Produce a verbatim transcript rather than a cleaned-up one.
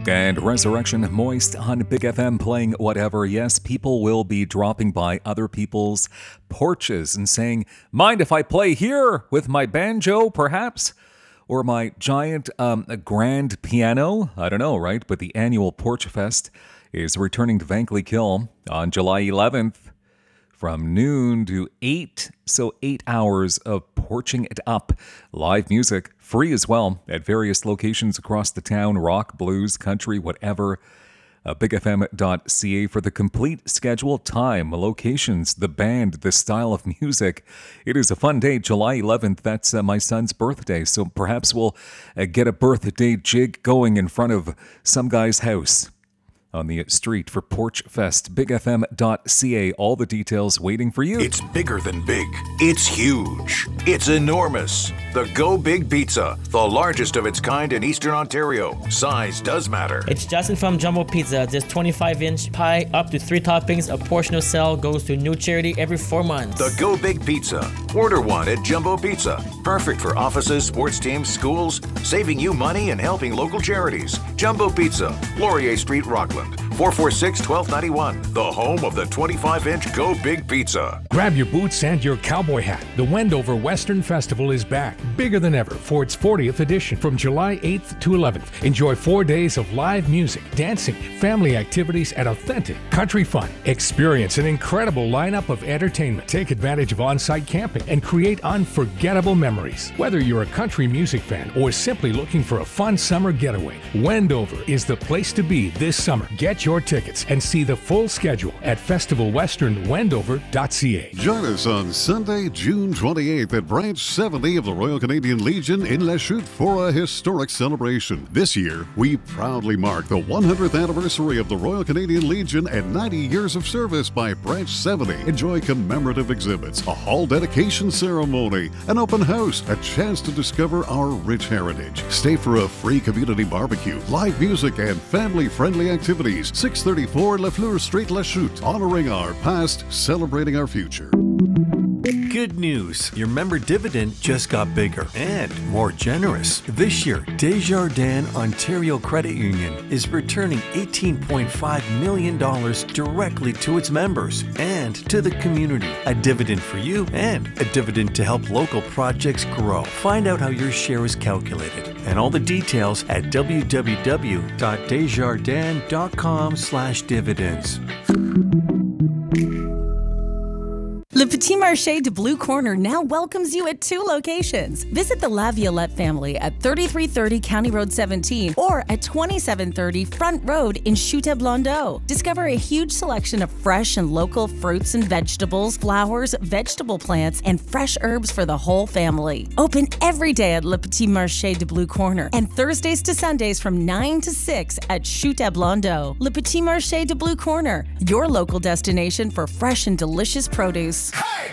And Resurrection Moist on Big F M playing whatever. Yes, people will be dropping by other people's porches and saying, mind if I play here with my banjo, perhaps? Or my giant um, grand piano? I don't know, right? But the annual Porch Fest is returning to Vankleek on July eleventh from noon to eight. So eight hours of porching it up. Live music, free as well, at various locations across the town, rock, blues, country, whatever. Uh, big f m dot c a for the complete schedule, time, locations, the band, the style of music. It is a fun day, July eleventh. That's uh, my son's birthday, so perhaps we'll uh, get a birthday jig going in front of some guy's house on the street for Porch Fest. big f m dot c a. All the details waiting for you. It's bigger than big. It's huge. It's enormous. The Go Big Pizza, the largest of its kind in Eastern Ontario. Size does matter. It's Justin from Jumbo Pizza. This twenty-five inch pie, up to three toppings, a portion of sale goes to a new charity every four months. The Go Big Pizza. Order one at Jumbo Pizza. Perfect for offices, sports teams, schools, saving you money and helping local charities. Jumbo Pizza, Laurier Street, Rockland. four four six, one two nine one. The home of the twenty-five inch Go Big Pizza. Grab your boots and your cowboy hat. The Wendover Western Festival is back, bigger than ever, for its fortieth edition. From July eighth to eleventh, enjoy four days of live music, dancing, family activities, and authentic country fun. Experience an incredible lineup of entertainment. Take advantage of on-site camping and create unforgettable memories. Whether you're a country music fan or simply looking for a fun summer getaway, Wendover is the place to be this summer. Get your tickets and see the full schedule at festival western wendover dot c a. Join us on Sunday, June twenty-eighth at Branch seventy of the Royal Canadian Legion in Lachute for a historic celebration. This year, we proudly mark the one hundredth anniversary of the Royal Canadian Legion and ninety years of service by Branch seventy. Enjoy commemorative exhibits, a hall dedication ceremony, an open house, a chance to discover our rich heritage. Stay for a free community barbecue, live music, and family-friendly activities. six thirty-four Lafleur Street, Lachute. Honoring our past, celebrating our future. Good news. Your member dividend just got bigger and more generous. This year, Desjardins Ontario Credit Union is returning eighteen point five million dollars directly to its members and to the community. A dividend for you and a dividend to help local projects grow. Find out how your share is calculated and all the details at w w w dot desjardins dot com slash dividends. Le Petit Marché de Blue Corner now welcomes you at two locations. Visit the La Violette family at thirty-three thirty County Road seventeen or at twenty-seven thirty Front Road in Chute-Blondeau. Discover a huge selection of fresh and local fruits and vegetables, flowers, vegetable plants, and fresh herbs for the whole family. Open every day at Le Petit Marché de Blue Corner and Thursdays to Sundays from nine to six at Chute-Blondeau. Le Petit Marché de Blue Corner, your local destination for fresh and delicious produce.